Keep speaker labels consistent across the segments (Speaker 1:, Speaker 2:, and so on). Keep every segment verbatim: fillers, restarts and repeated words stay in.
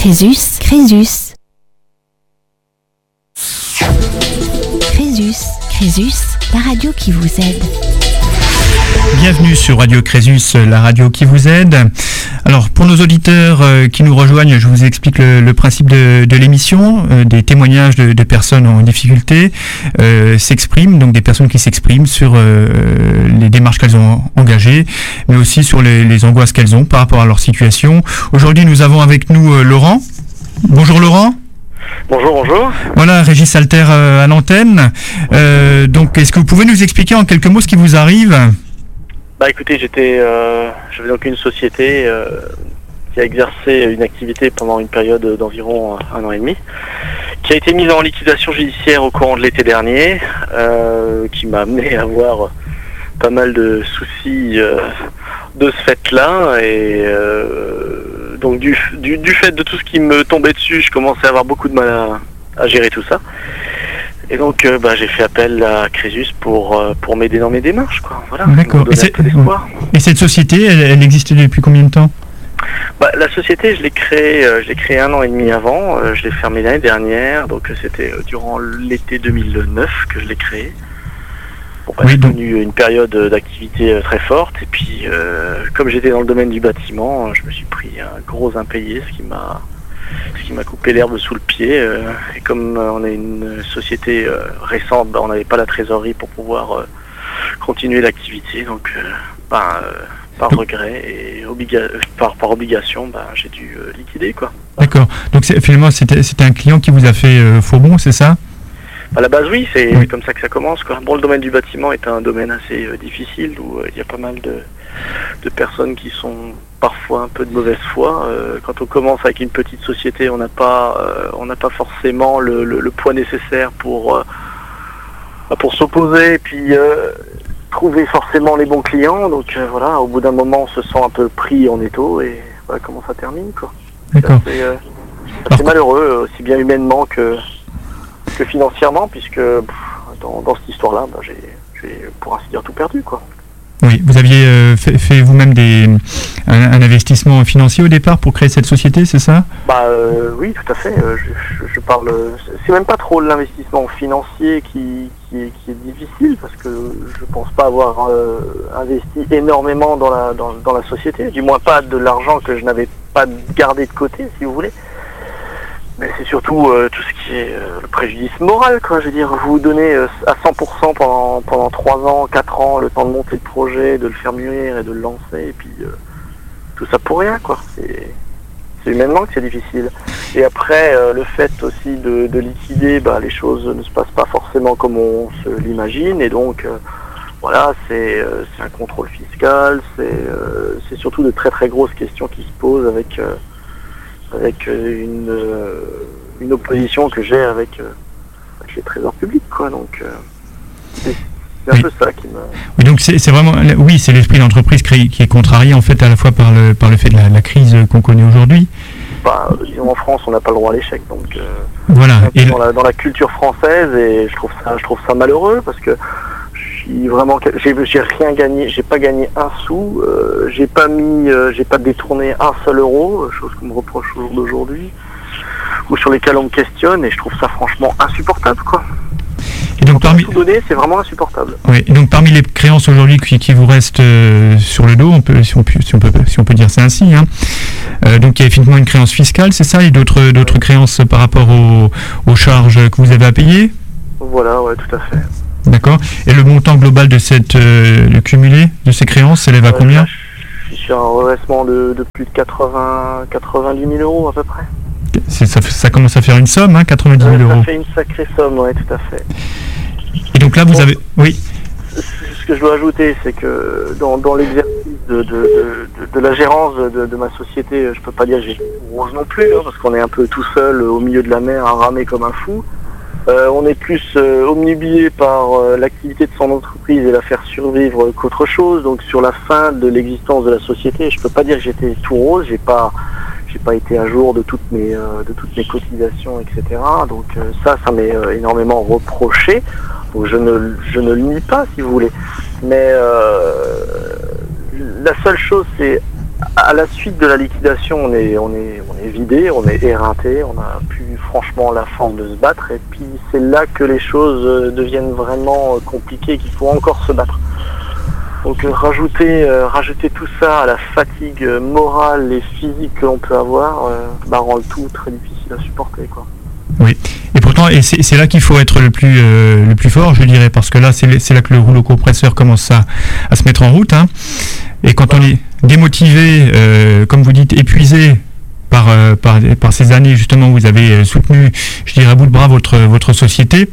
Speaker 1: Crésus, Crésus. Crésus, Crésus, la radio qui vous aide.
Speaker 2: Bienvenue sur Radio Crésus, la radio qui vous aide. Alors, pour nos auditeurs euh, qui nous rejoignent, je vous explique le, le principe de, de l'émission. Euh, des témoignages de, de personnes en difficulté euh, s'expriment, donc des personnes qui s'expriment sur euh, les démarches qu'elles ont engagées, mais aussi sur les, les angoisses qu'elles ont par rapport à leur situation. Aujourd'hui, nous avons avec nous euh, Laurent. Bonjour Laurent.
Speaker 3: Bonjour, bonjour.
Speaker 2: Voilà, Régis Alter euh, à l'antenne. Euh, donc, est-ce que vous pouvez nous expliquer en quelques mots ce qui vous arrive ?
Speaker 3: Bah écoutez, j'étais, euh, j'avais donc une société euh, qui a exercé une activité pendant une période d'environ un an et demi, qui a été mise en liquidation judiciaire au courant de l'été dernier, euh, qui m'a amené à avoir pas mal de soucis euh, de ce fait-là, et euh, donc du, du, du fait de tout ce qui me tombait dessus, je commençais à avoir beaucoup de mal à, à gérer tout ça. Et donc euh, bah, j'ai fait appel à Crésus pour, euh, pour m'aider dans mes démarches, quoi. Voilà,
Speaker 2: d'accord. Et, c'est... Et cette société, elle, elle existe depuis combien de temps ?
Speaker 3: Bah, la société, je l'ai créée, euh, je l'ai créée un an et demi avant, euh, je l'ai fermée l'année dernière, donc euh, c'était euh, durant l'été deux mille neuf que je l'ai créée. Bon, bah, oui, j'ai donc... connu une période d'activité euh, très forte, et puis euh, comme j'étais dans le domaine du bâtiment, je me suis pris un gros impayé, ce qui m'a... ce qui m'a coupé l'herbe sous le pied, euh, et comme euh, on est une société euh, récente, bah, on n'avait pas la trésorerie pour pouvoir euh, continuer l'activité, donc euh, bah, euh, par regret et obliga- par, par obligation, bah, j'ai dû euh, liquider, quoi.
Speaker 2: D'accord, donc c'est, finalement c'était, c'était un client qui vous a fait euh, faux bon, c'est ça ?
Speaker 3: À la base, oui, c'est
Speaker 2: oui.
Speaker 3: comme ça que ça commence, quoi. Bon, le domaine du bâtiment est un domaine assez euh, difficile, où il euh, y a pas mal de, de personnes qui sont parfois un peu de mauvaise foi. Euh, quand on commence avec une petite société, on n'a pas, euh, on n'a pas forcément le, le, le poids nécessaire pour, euh, pour s'opposer et puis euh, trouver forcément les bons clients. Donc euh, voilà, au bout d'un moment, on se sent un peu pris en étau, et voilà comment ça termine, quoi.
Speaker 2: D'accord.
Speaker 3: C'est assez, euh, assez malheureux, aussi bien humainement que que financièrement, puisque pff, dans, dans cette histoire-là, bah, j'ai, j'ai pour ainsi dire tout perdu, quoi.
Speaker 2: Oui, vous aviez euh, fait, fait vous-même des, un, un investissement financier au départ pour créer cette société, c'est ça ?
Speaker 3: Bah euh, oui, tout à fait. Euh, je, je, je parle. C'est même pas trop l'investissement financier qui, qui, est, qui est difficile, parce que je pense pas avoir euh, investi énormément dans la dans, dans la société, du moins pas de l'argent que je n'avais pas gardé de côté, si vous voulez. Mais c'est surtout euh, tout ce qui est euh, le préjudice moral, quoi. Je veux dire, vous donnez euh, à cent pour cent pendant pendant trois ans, quatre ans, le temps de monter le projet, de le faire mûrir et de le lancer, et puis euh, tout ça pour rien, quoi. C'est, c'est humainement que c'est difficile. Et après, euh, le fait aussi de, de liquider, bah, les choses ne se passent pas forcément comme on se l'imagine, et donc euh, voilà, c'est, euh, c'est un contrôle fiscal, c'est, euh, c'est surtout de très très grosses questions qui se posent avec euh, avec une, euh, une opposition que j'ai avec, euh, avec les trésors publics, quoi. Donc euh, c'est, c'est un oui. peu ça qui me...
Speaker 2: Oui, donc c'est, c'est vraiment... Oui, c'est l'esprit d'entreprise qui est contrarié, en fait, à la fois par le, par le fait de la, la crise qu'on connaît aujourd'hui.
Speaker 3: Bah, disons, en France, on n'a pas le droit à l'échec, donc... Euh,
Speaker 2: voilà.
Speaker 3: Et dans, la, dans la culture française, et je trouve ça, je trouve ça malheureux, parce que je suis vraiment... J'ai, j'ai rien gagné, j'ai pas gagné un sou, euh, j'ai pas mis... Euh, j'ai pas détourné un seul euro, chose qu'on me reproche au jour d'aujourd'hui, ou sur lesquels on me questionne, et je trouve ça franchement insupportable, quoi.
Speaker 2: Et donc, parmi...
Speaker 3: tout donner, c'est vraiment insupportable.
Speaker 2: Oui, et donc parmi les créances aujourd'hui qui, qui vous restent euh, sur le dos, on peut, si, on peut, si, on peut, si on peut dire ça ainsi, hein, euh, donc il y a effectivement une créance fiscale, c'est ça, et d'autres, d'autres créances par rapport aux, aux charges que vous avez à payer ?
Speaker 3: Voilà, ouais, tout à fait.
Speaker 2: D'accord. Et le montant global de cette euh, le cumulé de ces créances s'élève à combien ?
Speaker 3: Je suis sur un redressement de, de plus de quatre-vingts, quatre-vingt-dix mille euros à peu près.
Speaker 2: C'est, ça, ça commence à faire une somme, hein, quatre-vingt-dix mille euros.
Speaker 3: Ça fait une sacrée somme, oui, tout à fait.
Speaker 2: Et donc là, vous bon, avez... Oui.
Speaker 3: Ce que je dois ajouter, c'est que dans, dans l'exercice de, de, de, de, de la gérance de, de ma société, je peux pas dire que j'ai rose non plus, hein, parce qu'on est un peu tout seul au milieu de la mer à ramer comme un fou. Euh, on est plus euh, omnibulé par euh, l'activité de son entreprise et la faire survivre qu'autre chose. Donc sur la fin de l'existence de la société, je peux pas dire que j'étais tout rose, j'ai pas... J'ai pas été à jour de toutes mes euh, de toutes mes cotisations, et cetera. Donc euh, ça, ça m'est euh, énormément reproché. Donc je ne je ne le nie pas, si vous voulez. Mais euh, la seule chose, c'est à la suite de la liquidation, on est, on est, on est vidé, on est éreinté, on n'a plus franchement la force de se battre. Et puis c'est là que les choses deviennent vraiment compliquées, qu'il faut encore se battre. Donc euh, rajouter, euh, rajouter tout ça à la fatigue morale et physique que l'on peut avoir, euh, bah, rend le tout très difficile à supporter, quoi.
Speaker 2: Oui, et pourtant, et c'est, c'est là qu'il faut être le plus, euh, le plus fort, je dirais, parce que là, c'est, c'est là que le rouleau compresseur commence à, à se mettre en route. Hein. Et quand on est démotivé, euh, comme vous dites, épuisé par, euh, par, par ces années justement où vous avez soutenu, je dirais, à bout de bras votre, votre société,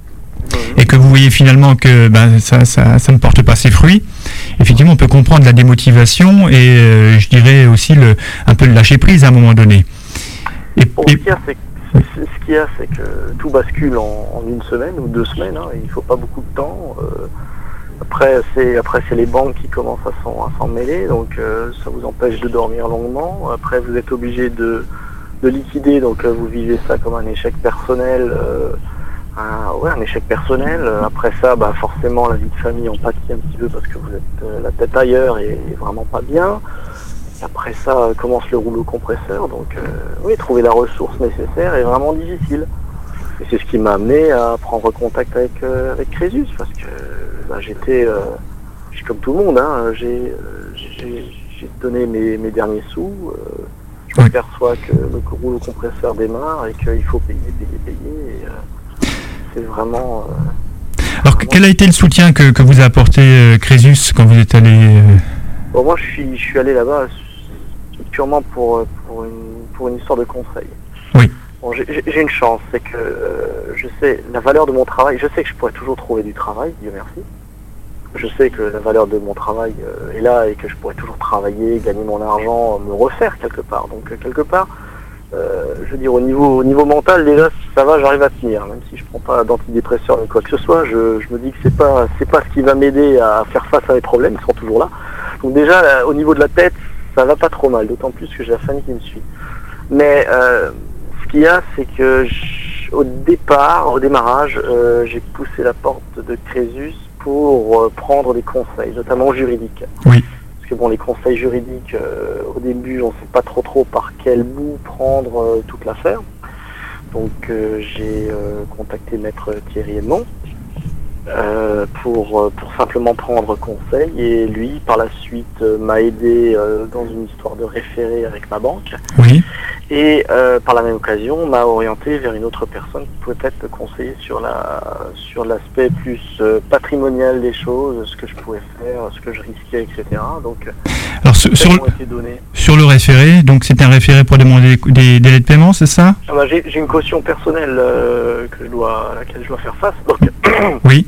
Speaker 2: et que vous voyez finalement que ben, ça, ça, ça ne porte pas ses fruits, effectivement, on peut comprendre la démotivation et euh, je dirais aussi le, un peu le lâcher prise à un moment donné.
Speaker 3: Et, bon, et... Ce qu'il y a, c'est, c'est, ce qu'il y a, c'est que tout bascule en, en une semaine ou deux semaines. Hein, il ne faut pas beaucoup de temps. Euh, après, c'est, après, c'est les banques qui commencent à s'en, à s'en mêler, donc euh, ça vous empêche de dormir longuement. Après, vous êtes obligé de, de liquider, donc euh, vous vivez ça comme un échec personnel. Euh, Un, ouais, un échec personnel. Après ça, bah, forcément, la vie de famille en pâtit un petit peu parce que vous êtes euh, la tête ailleurs et, et vraiment pas bien. Après ça, euh, commence le rouleau compresseur. Donc, euh, oui, trouver la ressource nécessaire est vraiment difficile. Et c'est ce qui m'a amené à prendre contact avec, euh, avec Crésus parce que bah, j'étais, euh, j'étais comme tout le monde. Hein, j'ai, euh, j'ai, j'ai donné mes, mes derniers sous. Euh, je m'aperçois que le rouleau compresseur démarre et qu'il faut payer, payer, payer. Et, euh, c'est vraiment... Euh,
Speaker 2: Alors, vraiment... quel a été le soutien que, que vous a apporté euh, Crésus quand vous êtes allé euh...
Speaker 3: Bon, moi, je suis, je suis allé là-bas purement pour, pour, une, pour une histoire de conseil.
Speaker 2: Oui.
Speaker 3: Bon, j'ai, j'ai une chance, c'est que euh, je sais la valeur de mon travail. Je sais que je pourrais toujours trouver du travail, Dieu merci. Je sais que la valeur de mon travail euh, est là et que je pourrais toujours travailler, gagner mon argent, me refaire quelque part. Donc, euh, quelque part... Euh, je veux dire, au niveau, au niveau mental, déjà, ça va, j'arrive à tenir. Même si je prends pas d'antidépresseurs ni quoi que ce soit, je, je me dis que c'est pas, c'est pas ce qui va m'aider à faire face à mes problèmes, ils sont toujours là. Donc déjà, là, au niveau de la tête, ça va pas trop mal, d'autant plus que j'ai la famille qui me suit. Mais euh, ce qu'il y a, c'est que je, au départ, au démarrage, euh, j'ai poussé la porte de Crésus pour euh, prendre des conseils, notamment juridiques.
Speaker 2: Oui.
Speaker 3: Bon, les conseils juridiques, euh, au début, on ne sait pas trop trop par quel bout prendre euh, toute l'affaire. Donc, euh, j'ai euh, contacté Maître Thierry Edmond euh, pour, pour simplement prendre conseil. Et lui, par la suite, euh, m'a aidé euh, dans une histoire de référé avec ma banque.
Speaker 2: Oui.
Speaker 3: Et euh, par la même occasion, m'a orienté vers une autre personne qui pouvait peut-être me conseiller sur, la, sur l'aspect plus euh, patrimonial des choses, ce que je pouvais faire, ce que je risquais, et cetera. Donc,
Speaker 2: alors, sur, sur, le, sur le référé, donc c'est un référé pour demander des, des délais de paiement, c'est ça?
Speaker 3: Ah bah, j'ai, j'ai une caution personnelle euh, que je dois, à laquelle je dois faire face. Donc,
Speaker 2: oui.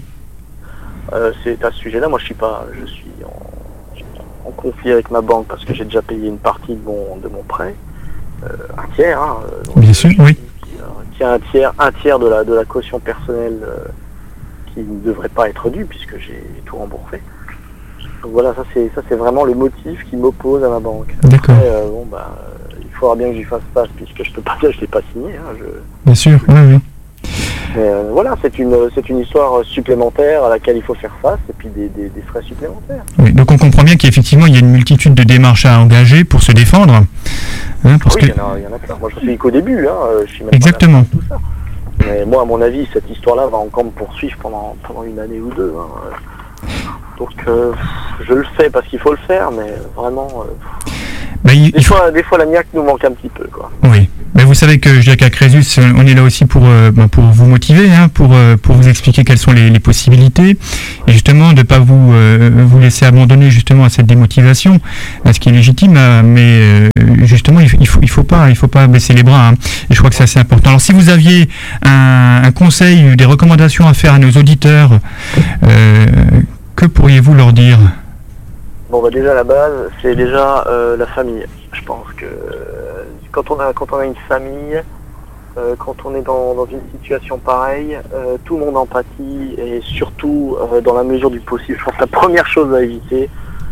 Speaker 3: Euh, c'est à ce sujet-là, moi je suis pas, je suis en, en conflit avec ma banque parce que j'ai déjà payé une partie de mon, de mon prêt. Euh, un tiers, hein, donc,
Speaker 2: bien sûr, oui.
Speaker 3: Qui, qui a un tiers, un tiers de la de la caution personnelle euh, qui ne devrait pas être due puisque j'ai tout remboursé. Donc voilà, ça c'est ça c'est vraiment le motif qui m'oppose à ma banque.
Speaker 2: D'accord.
Speaker 3: Après, euh, bon bah, euh, il faudra bien que j'y fasse face puisque je peux pas dire que je l'ai pas signé. Hein, je...
Speaker 2: Bien sûr, oui, oui.
Speaker 3: Mais euh, voilà, c'est une, c'est une histoire supplémentaire à laquelle il faut faire face et puis des, des, des frais supplémentaires.
Speaker 2: Oui, donc on comprend bien qu'effectivement il y a une multitude de démarches à engager pour se défendre. Hein, parce
Speaker 3: oui,
Speaker 2: que...
Speaker 3: il y en a, il y en a plein. Moi je suis qu'au début, hein, je suis même
Speaker 2: exactement.
Speaker 3: Pas tout ça. Mais moi à mon avis cette histoire-là va encore me poursuivre pendant, pendant une année ou deux. Hein. Donc euh, je le fais parce qu'il faut le faire, mais vraiment... Euh,
Speaker 2: bah, il,
Speaker 3: des, il faut... fois, des fois la niaque nous manque un petit peu, quoi.
Speaker 2: Oui. Mais vous savez que je dirais qu'à Crésus, on est là aussi pour euh, pour vous motiver, hein, pour euh, pour vous expliquer quelles sont les, les possibilités, et justement de pas vous euh, vous laisser abandonner justement à cette démotivation, à ce qui est légitime, euh, mais euh, justement il, il faut il faut pas il faut pas baisser les bras. Hein, et je crois que c'est assez important. Alors si vous aviez un, un conseil, des recommandations à faire à nos auditeurs, euh, que pourriez-vous leur dire?
Speaker 3: Bon bah déjà la base, c'est déjà euh, la famille. Je pense que euh, quand on a quand on a une famille, euh, quand on est dans, dans une situation pareille, euh, tout le monde empathie et surtout euh, dans la mesure du possible. Je pense que la première chose à éviter,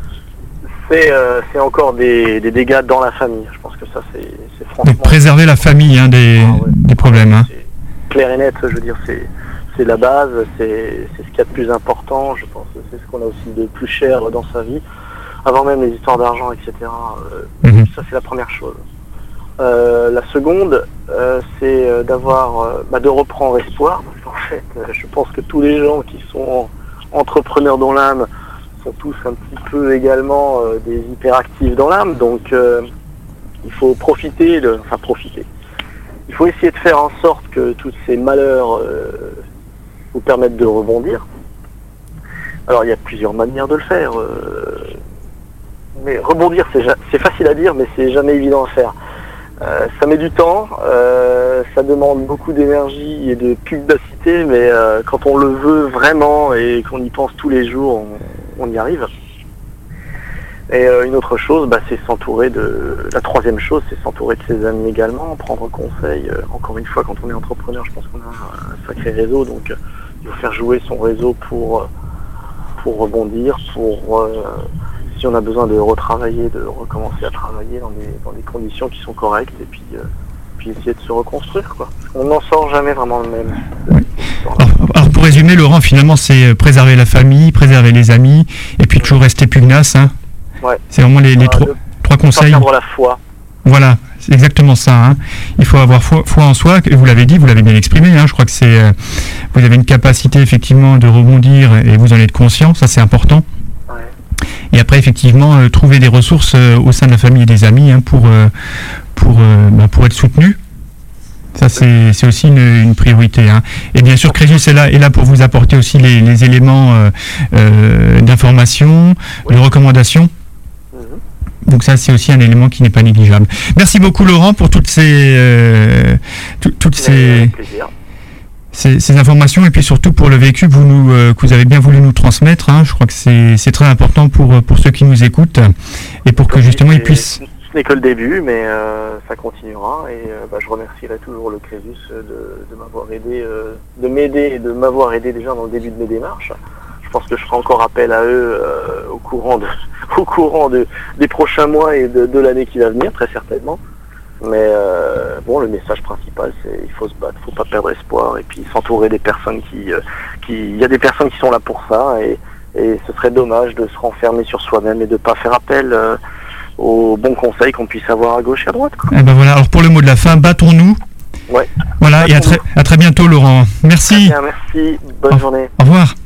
Speaker 3: c'est euh, c'est encore des, des dégâts dans la famille. Je pense que ça c'est c'est franchement.
Speaker 2: Donc préserver la famille hein, des, ah ouais, des problèmes. Hein.
Speaker 3: C'est clair et net, je veux dire c'est c'est la base, c'est c'est ce qu'il y a de plus important. Je pense que c'est ce qu'on a aussi de plus cher dans sa vie. avant même les histoires d'argent, et cetera. Euh, mmh. Ça, c'est la première chose. Euh, la seconde, euh, c'est euh, d'avoir, euh, bah, de reprendre espoir. Parce qu'en fait, euh, je pense que tous les gens qui sont entrepreneurs dans l'âme sont tous un petit peu également euh, des hyperactifs dans l'âme. Donc, euh, il faut profiter, de, enfin profiter. Il faut essayer de faire en sorte que tous ces malheurs euh, vous permettent de rebondir. Alors, il y a plusieurs manières de le faire. Euh, mais rebondir, c'est, c'est facile à dire, mais c'est jamais évident à faire. Euh, ça met du temps, euh, ça demande beaucoup d'énergie et de pugnacité, mais euh, quand on le veut vraiment et qu'on y pense tous les jours, on, on y arrive. Et euh, une autre chose, bah, c'est s'entourer de... La troisième chose, c'est s'entourer de ses amis également, prendre conseil. Euh, encore une fois, quand on est entrepreneur, je pense qu'on a un sacré réseau, donc euh, il faut faire jouer son réseau pour, pour rebondir, pour... Euh, si on a besoin de retravailler, de recommencer à travailler dans des, dans des conditions qui sont correctes, et puis, euh, puis essayer de se reconstruire, quoi. On n'en sort jamais vraiment le même.
Speaker 2: Oui. Alors, alors pour résumer, Laurent, finalement, c'est préserver la famille, préserver les amis, et puis toujours rester pugnace, hein.
Speaker 3: Ouais.
Speaker 2: C'est vraiment les, les
Speaker 3: voilà,
Speaker 2: trois, trois conseils.
Speaker 3: Pas perdre la foi.
Speaker 2: Voilà, c'est exactement ça, hein. Il faut avoir foi, foi en soi, et vous l'avez dit, vous l'avez bien exprimé, hein. Je crois que c'est, euh, vous avez une capacité effectivement de rebondir, et vous en êtes conscient, ça c'est important. Et après, effectivement, euh, trouver des ressources euh, au sein de la famille et des amis, hein, pour, euh, pour, euh, bah, pour être soutenu. Ça, c'est, c'est aussi une, une priorité, hein. Et bien sûr, Crésus est là, est là pour vous apporter aussi les, les éléments euh, euh, d'information, oui. de recommandation. Mm-hmm. Donc ça, c'est aussi un élément qui n'est pas négligeable. Merci beaucoup, Laurent, pour toutes ces... Euh, tout, toutes ces... Ces, ces informations, et puis surtout pour le vécu que vous, nous, euh, que vous avez bien voulu nous transmettre, hein. Je crois que c'est, c'est très important pour, pour ceux qui nous écoutent, et pour que justement ils puissent...
Speaker 3: Ce n'est que le début, mais euh, ça continuera, et euh, bah, je remercierai toujours le Crésus de, de m'avoir aidé, euh, de m'aider et de m'avoir aidé déjà dans le début de mes démarches. Je pense que je ferai encore appel à eux euh, au courant, de, au courant de, des prochains mois et de, de l'année qui va venir, très certainement. Mais euh, bon, le message principal, c'est il faut se battre, il faut pas perdre espoir, et puis s'entourer des personnes qui, euh, qui, il y a des personnes qui sont là pour ça, et, et ce serait dommage de se renfermer sur soi-même et de pas faire appel euh, aux bons conseils qu'on puisse avoir à gauche et à droite, quoi.
Speaker 2: Et ben voilà. Alors pour le mot de la fin, battons-nous.
Speaker 3: Ouais.
Speaker 2: Voilà. Battons-nous. Et à très, à très bientôt, Laurent. Merci.
Speaker 3: Très bien, merci. Bonne
Speaker 2: au,
Speaker 3: journée.
Speaker 2: Au revoir.